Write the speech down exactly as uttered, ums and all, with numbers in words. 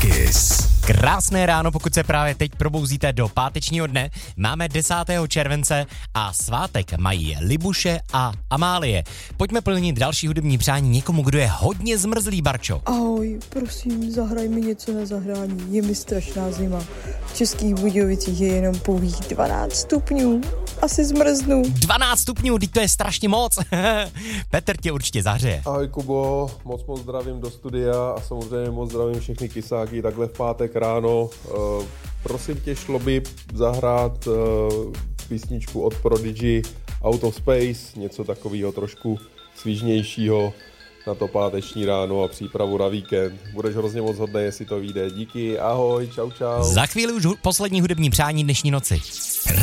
Kiss. Krásné ráno, pokud se právě teď probouzíte do pátečního dne. Máme desátého července a svátek mají Libuše a Amálie. Pojďme plnit další hudební přání někomu, kdo je hodně zmrzlý, Barčo. Ahoj, prosím, zahraj mi něco na zahrání. Je mi strašná zima. V Českých Budějovicích je jenom pouhých dvanáct stupňů. Asi zmrznu. dvanáct stupňů, teď to je strašně moc. Petr tě určitě zahřeje. Ahoj Kubo, moc moc zdravím do studia a samozřejmě moc zdravím všechny kysáky takhle v pátek ráno. Uh, prosím tě, šlo by zahrát uh, písničku od Prodigy Out of Space, něco takového trošku svížnějšího na to páteční ráno a přípravu na víkend. Budeš hrozně moc hodnej, jestli to vyjde. Díky, ahoj, čau čau. Za chvíli už hu- poslední hudební přání dnešní noci.